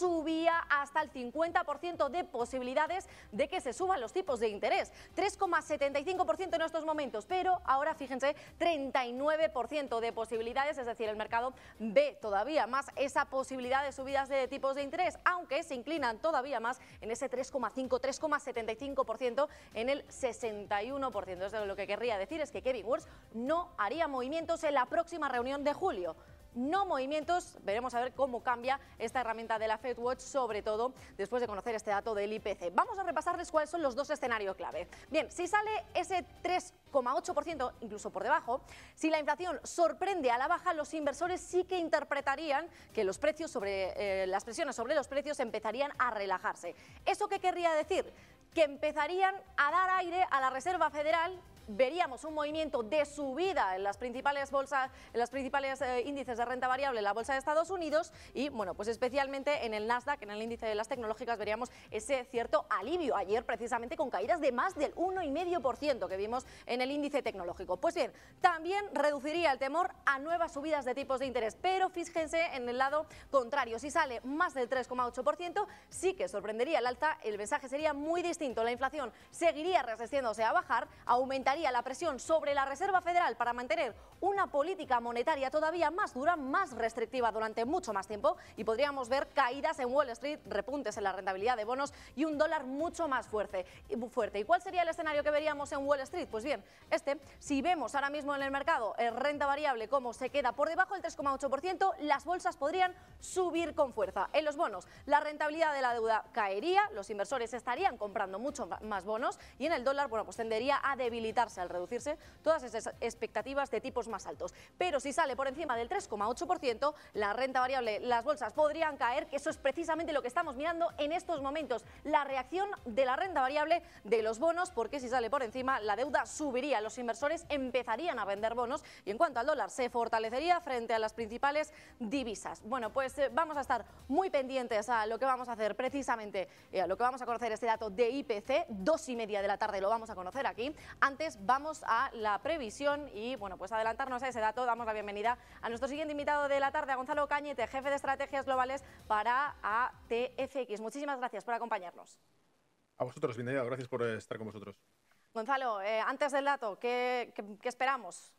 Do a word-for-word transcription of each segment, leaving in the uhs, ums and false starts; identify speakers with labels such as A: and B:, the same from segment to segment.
A: subía hasta el cincuenta por ciento de posibilidades de que se suban los tipos de interés. tres coma setenta y cinco por ciento en estos momentos, pero ahora fíjense, treinta y nueve por ciento de posibilidades, es decir, el mercado ve todavía más esa posibilidad de subidas de tipos de interés, aunque se inclinan todavía más en ese tres coma cinco, tres coma setenta y cinco por ciento en el sesenta y uno por ciento. Eso lo que querría decir es que Kevin Warsh no haría movimientos en la próxima reunión de julio. No movimientos, veremos a ver cómo cambia esta herramienta de la FedWatch, sobre todo después de conocer este dato del I P C. Vamos a repasarles cuáles son los dos escenarios clave. Bien, si sale ese tres coma ocho por ciento, incluso por debajo, si la inflación sorprende a la baja, los inversores sí que interpretarían que los precios sobre, eh, las presiones sobre los precios empezarían a relajarse. ¿Eso qué querría decir? Que empezarían a dar aire a la Reserva Federal. Veríamos un movimiento de subida en las principales bolsas, en los principales eh, índices de renta variable en la bolsa de Estados Unidos y, bueno, pues especialmente en el Nasdaq, en el índice de las tecnológicas, veríamos ese cierto alivio. Ayer, precisamente, con caídas de más del uno coma cinco por ciento que vimos en el índice tecnológico. Pues bien, también reduciría el temor a nuevas subidas de tipos de interés, pero fíjense en el lado contrario. Si sale más del tres coma ocho por ciento, sí que sorprendería el alza. El mensaje sería muy distinto. La inflación seguiría resistiéndose a bajar, aumentaría la presión sobre la Reserva Federal para mantener una política monetaria todavía más dura, más restrictiva durante mucho más tiempo, y podríamos ver caídas en Wall Street, repuntes en la rentabilidad de bonos y un dólar mucho más fuerte. ¿Y cuál sería el escenario que veríamos en Wall Street? Pues bien, este, si vemos ahora mismo en el mercado el renta variable como se queda por debajo del tres coma ocho por ciento, las bolsas podrían subir con fuerza. En los bonos, la rentabilidad de la deuda caería, los inversores estarían comprando mucho más bonos, y en el dólar, bueno, pues tendería a debilitarse al reducirse todas esas expectativas de tipos más altos. Pero si sale por encima del tres coma ocho por ciento, la renta variable, las bolsas podrían caer, que eso es precisamente lo que estamos mirando en estos momentos, la reacción de la renta variable de los bonos, porque si sale por encima, la deuda subiría, los inversores empezarían a vender bonos y, en cuanto al dólar, se fortalecería frente a las principales divisas. Bueno, pues eh, vamos a estar muy pendientes a lo que vamos a hacer precisamente, eh, a lo que vamos a conocer este dato de I P C, dos y media de la tarde lo vamos a conocer aquí. Antes vamos a la previsión y, bueno, pues adelantarnos a ese dato, damos la bienvenida a nuestro siguiente invitado de la tarde, a Gonzalo Cañete, jefe de estrategias globales para A T F X. Muchísimas gracias por acompañarnos.
B: A vosotros, bienvenido, gracias por estar con vosotros.
A: Gonzalo, eh, antes del dato, ¿qué, qué, qué esperamos?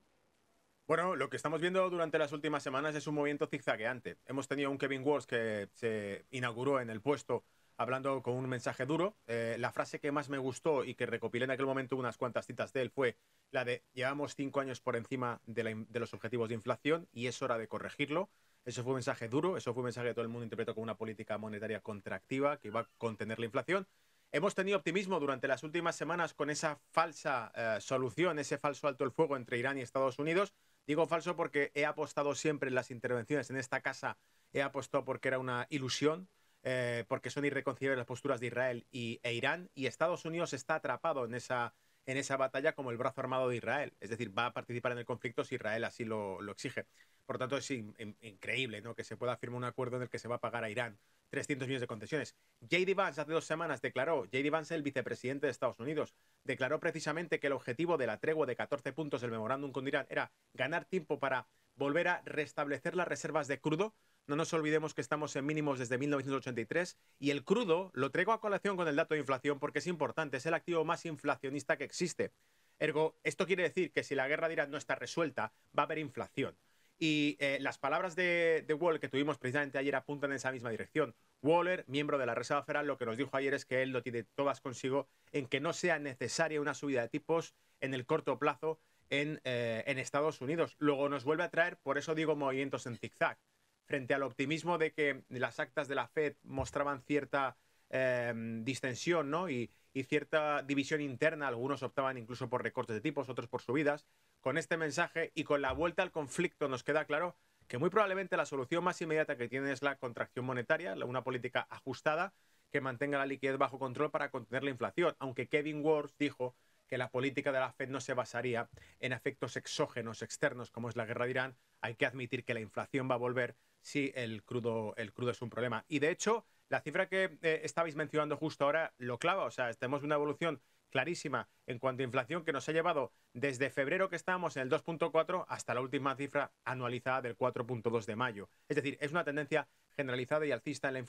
B: Bueno, lo que estamos viendo durante las últimas semanas es un movimiento zigzagueante. Hemos tenido un Kevin Warsh que se inauguró en el puesto hablando con un mensaje duro. Eh, la frase que más me gustó y que recopilé en aquel momento unas cuantas citas de él fue la de: llevamos cinco años por encima de, la, de los objetivos de inflación y es hora de corregirlo. Eso fue un mensaje duro, eso fue un mensaje que todo el mundo interpretó como una política monetaria contractiva que iba a contener la inflación. Hemos tenido optimismo durante las últimas semanas con esa falsa eh, solución, ese falso alto el fuego entre Irán y Estados Unidos. Digo falso porque he apostado siempre en las intervenciones en esta casa, he apostado porque era una ilusión, eh, porque son irreconciliables las posturas de Israel y, e Irán, y Estados Unidos está atrapado en esa, en esa batalla como el brazo armado de Israel. Es decir, va a participar en el conflicto si Israel así lo, lo exige. Por lo tanto, es in, in, increíble, ¿no?, que se pueda firmar un acuerdo en el que se va a pagar a Irán trescientos millones de concesiones. J D Vance hace dos semanas declaró, J D Vance, el vicepresidente de Estados Unidos, declaró precisamente que el objetivo de la tregua de catorce puntos del memorándum con Irán era ganar tiempo para volver a restablecer las reservas de crudo. No nos olvidemos que estamos en mínimos desde mil novecientos ochenta y tres y el crudo lo traigo a colación con el dato de inflación porque es importante, es el activo más inflacionista que existe. Ergo, esto quiere decir que si la guerra de Irán no está resuelta, va a haber inflación. Y eh, las palabras de, de Waller que tuvimos precisamente ayer apuntan en esa misma dirección. Waller, miembro de la Reserva Federal, lo que nos dijo ayer es que él lo tiene todas consigo en que no sea necesaria una subida de tipos en el corto plazo en, eh, en Estados Unidos. Luego nos vuelve a traer, por eso digo, movimientos en zigzag. Frente al optimismo de que las actas de la Fed mostraban cierta eh, distensión, ¿no?, y, y cierta división interna, algunos optaban incluso por recortes de tipos, otros por subidas. Con este mensaje y con la vuelta al conflicto nos queda claro que muy probablemente la solución más inmediata que tiene es la contracción monetaria, una política ajustada que mantenga la liquidez bajo control para contener la inflación, aunque Kevin Warsh dijo que la política de la Fed no se basaría en efectos exógenos externos como es la guerra de Irán. Hay que admitir que la inflación va a volver si el crudo, el crudo es un problema. Y de hecho, la cifra que eh, estabais mencionando justo ahora lo clava, o sea, tenemos una evolución clarísima en cuanto a inflación que nos ha llevado desde febrero, que estábamos en el dos punto cuatro, hasta la última cifra anualizada del cuatro punto dos de mayo. Es decir, es una tendencia generalizada y alcista en la inflación.